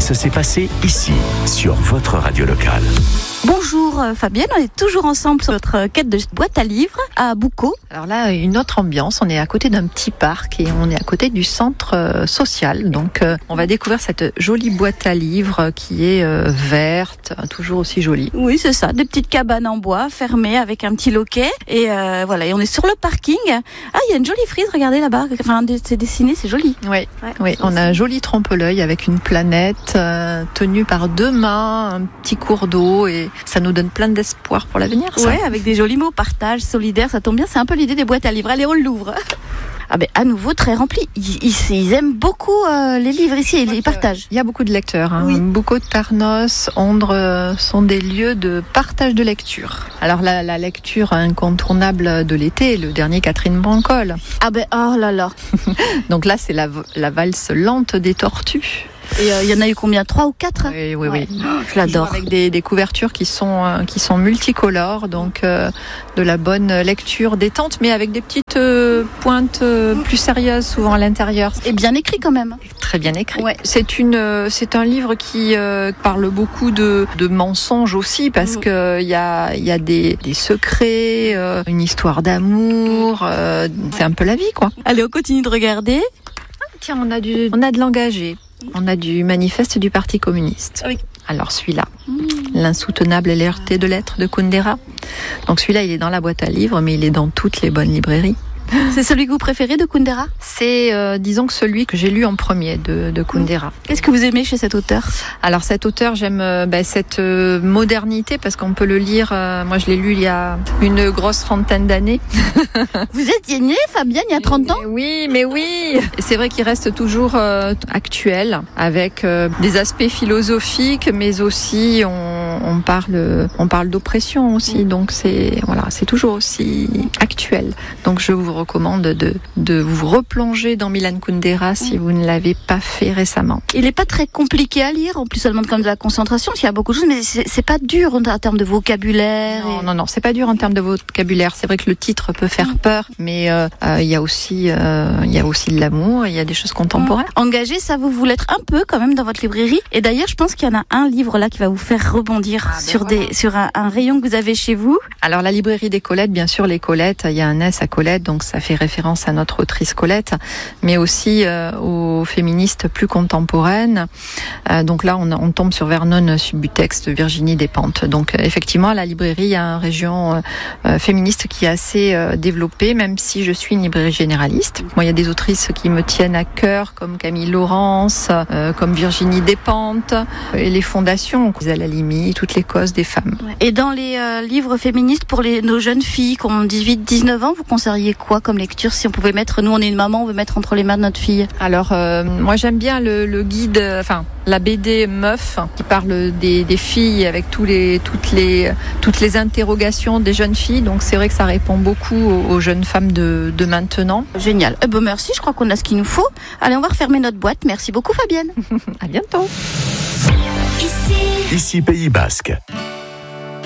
Ça s'est passé ici, sur votre radio locale. Bonjour Fabienne, on est toujours ensemble sur notre quête de boîte à livres à Boucau. Alors là, une autre ambiance, on est à côté d'un petit parc et on est à côté du centre social. Donc on va découvrir cette jolie boîte à livres qui est verte, toujours aussi jolie. Oui, c'est ça, des petites cabanes en bois fermées avec un petit loquet. Et voilà, et on est sur le parking. Ah, il y a une jolie frise, regardez là-bas. Enfin, c'est dessiné, c'est joli. Oui, on a un joli trompe-l'œil avec une planète tenue par deux mains, un petit cours d'eau et ça nous donne plein d'espoir pour l'avenir. Oui, avec des jolis mots, partage, solidaire, ça tombe bien, c'est un peu l'idée des boîtes à livres. Allez, on l'ouvre. Ah ben, à nouveau, très rempli. Ils aiment beaucoup les livres ici, ils partagent. Il y a beaucoup de lecteurs. Oui. Boucau de Tarnos, Ondres sont des lieux de partage de lecture. Alors la lecture incontournable de l'été, le dernier Catherine Brancol. Ah ben, oh là là. Donc là, c'est la valse lente des tortues. Et il y en a eu combien? 3 ou 4? Oui. Je l'adore. Avec des couvertures qui sont multicolores, donc de la bonne lecture détente, mais avec des petites pointes plus sérieuses souvent à l'intérieur. Et bien écrit quand même. Très bien écrit. Ouais. C'est un livre qui parle beaucoup de mensonges aussi, parce que il y a des secrets, une histoire d'amour. C'est un peu la vie, quoi. Allez, on continue de regarder. Tiens, on a de l'engagé. On a du manifeste du Parti communiste. Oui. Alors celui-là, l'insoutenable légèreté de l'être de Kundera. Donc celui-là, il est dans la boîte à livres, mais il est dans toutes les bonnes librairies. C'est celui que vous préférez de Kundera? C'est, disons que celui que j'ai lu en premier de Kundera. Qu'est-ce que vous aimez chez cet auteur? Alors cet auteur, j'aime cette modernité, parce qu'on peut le lire, moi je l'ai lu il y a une grosse trentaine d'années. Vous étiez née, Fabienne, il y a 30 ans? Oui, mais oui. Et c'est vrai qu'il reste toujours actuel, avec des aspects philosophiques, mais aussi on parle d'oppression aussi, donc c'est toujours aussi actuel. Donc je vous recommande de vous replonger dans Milan Kundera si vous ne l'avez pas fait récemment. Il n'est pas très compliqué à lire, en plus ça demande quand même de la concentration, parce qu'il y a beaucoup de choses, mais c'est pas dur en termes de vocabulaire. Non, c'est pas dur en termes de vocabulaire. C'est vrai que le titre peut faire peur, mais il y a aussi de l'amour, il y a des choses contemporaines. Engagé, ça vous l'être un peu quand même dans votre librairie. Et d'ailleurs, je pense qu'il y en a un livre là qui va vous faire rebondir sur un rayon que vous avez chez vous. Alors la librairie des Colettes, bien sûr, les Colettes, il y a un S à Colette, donc ça fait référence à notre autrice Colette, mais aussi aux féministes plus contemporaines. Donc là, on tombe sur Vernon Subutex de Virginie Despentes. Donc effectivement, à la librairie, il y a une région féministe qui est assez développée, même si je suis une librairie généraliste. Moi, il y a des autrices qui me tiennent à cœur, comme Camille Laurence, comme Virginie Despentes, et les fondations, à la limite, toutes les causes des femmes. Et dans les livres féministes pour nos jeunes filles qui ont 18-19 ans, vous conseilleriez quoi comme lecture si on pouvait mettre, nous on est une maman, on veut mettre entre les mains de notre fille? Alors moi j'aime bien le guide, la BD Meuf, qui parle des filles avec toutes les interrogations des jeunes filles, donc c'est vrai que ça répond beaucoup aux jeunes femmes de maintenant. Génial. Merci, je crois qu'on a ce qu'il nous faut. Allez, on va refermer notre boîte. Merci beaucoup Fabienne. À bientôt. Ici Pays Basque.